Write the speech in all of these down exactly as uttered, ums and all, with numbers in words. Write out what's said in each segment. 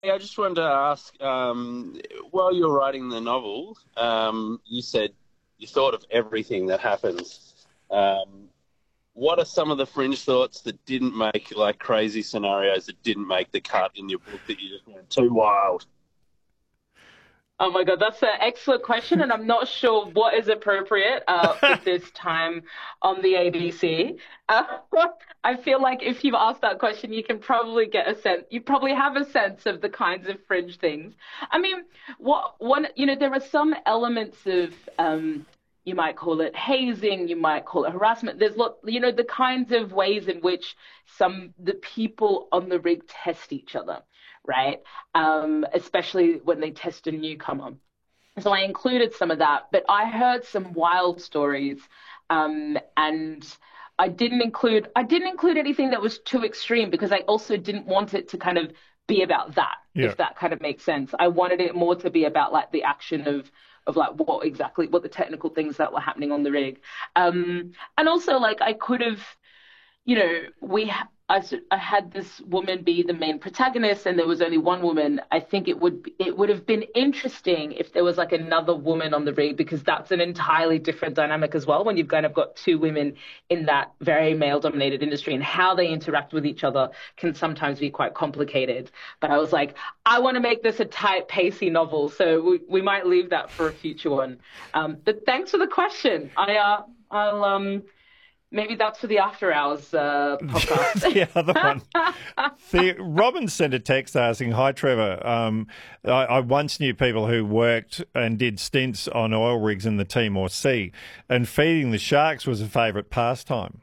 I just wanted to ask, um, while you were writing the novel, um, you said you thought of everything that happens. Um, what are some of the fringe thoughts that didn't make, like crazy scenarios that didn't make the cut in your book that you just went too wild? Oh my God, that's an excellent question, and I'm not sure what is appropriate uh, for this time on the A B C. Uh, I feel like if you've asked that question, you can probably get a sense. You probably have a sense of the kinds of fringe things. I mean, what one, you know, there are some elements of, um, you might call it hazing, you might call it harassment. There's lot, you know, the kinds of ways in which some the people on the rig test each other, right? Um, especially when they test a newcomer. So I included some of that, but I heard some wild stories, um, and I didn't include I didn't include anything that was too extreme because I also didn't want it to kind of be about that, Yeah. if that kind of makes sense. I wanted it more to be about like the action of of like what exactly what the technical things that were happening on the rig, um, and also like I could have you know, we ha- I, s- I had this woman be the main protagonist, and there was only one woman. I think it would it would have been interesting if there was like another woman on the rig because that's an entirely different dynamic as well. When you've kind of got two women in that very male-dominated industry, and how they interact with each other can sometimes be quite complicated. But I was like, I want to make this a tight, pacey novel, so we, we might leave that for a future one. Um, but thanks for the question. I uh, I'll um. Maybe that's for the After Hours uh, podcast. The other one. The, Robin sent a text asking, "Hi Trevor, um, I, I once knew people who worked and did stints on oil rigs in the Timor Sea, and feeding the sharks was a favourite pastime."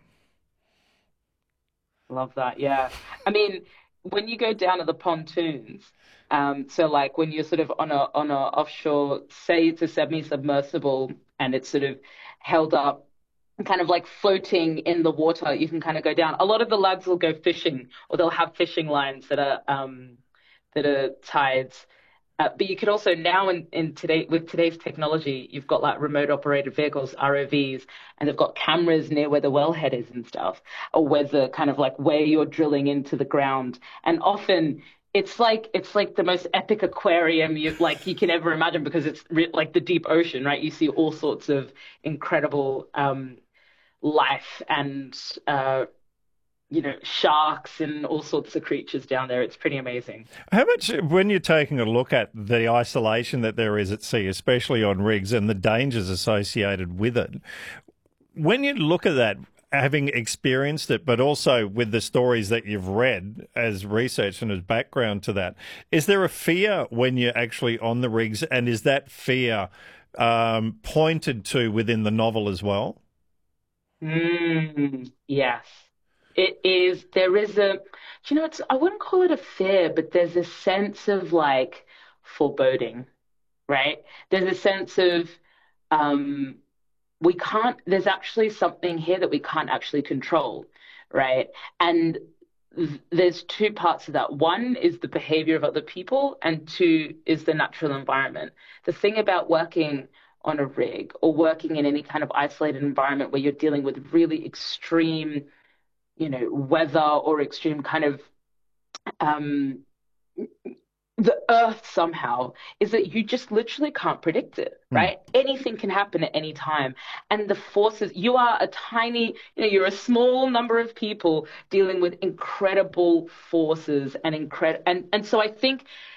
Love that. Yeah. I mean, when you go down to the pontoons, um, so like when you're sort of on a on a offshore, say it's a semi-submersible and it's sort of held up kind of like floating in the water, you can kind of go down. A lot of the lads will go fishing, or they'll have fishing lines that are um that are tied. Uh, but you could also now in, in today with today's technology, you've got like remote operated vehicles, R O Vs, and they've got cameras near where the wellhead is and stuff, or where the kind of like where you're drilling into the ground. And often it's like it's like the most epic aquarium you like you can ever imagine because it's re like the deep ocean, right? You see all sorts of incredible um life and uh, you know, sharks and all sorts of creatures down there. It's pretty amazing. How much, when you're taking a look at the isolation that there is at sea, especially on rigs, and the dangers associated with it, when you look at that, having experienced it, but also with the stories that you've read as research and as background to that, is there a fear when you're actually on the rigs, and is that fear um, pointed to within the novel as well? Mm, yes. It is, there is a, do you know, it's, I wouldn't call it a fear, but there's a sense of like foreboding, right? There's a sense of, um, we can't, there's actually something here that we can't actually control, right? And th- there's two parts of that. One is the behavior of other people, and two is the natural environment. The thing about working on a rig or working in any kind of isolated environment where you're dealing with really extreme, you know, weather or extreme kind of um, the earth somehow is that you just literally can't predict it, Hmm. right? Anything can happen at any time. And the forces, you are a tiny, you know, you're a small number of people dealing with incredible forces and incredible and and so I think